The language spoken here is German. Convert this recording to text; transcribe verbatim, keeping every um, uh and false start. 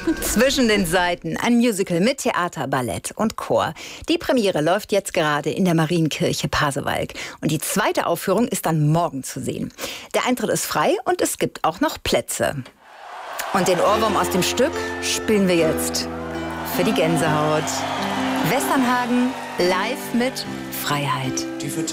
Zwischen den Seiten, ein Musical mit Theater, Ballett und Chor. Die Premiere läuft jetzt gerade in der Marienkirche Pasewalk. Und die zweite Aufführung ist dann morgen zu sehen. Der Eintritt ist frei und es gibt auch noch Plätze. Und den Ohrwurm aus dem Stück spielen wir jetzt für die Gänsehaut. Westernhagen live mit Freiheit.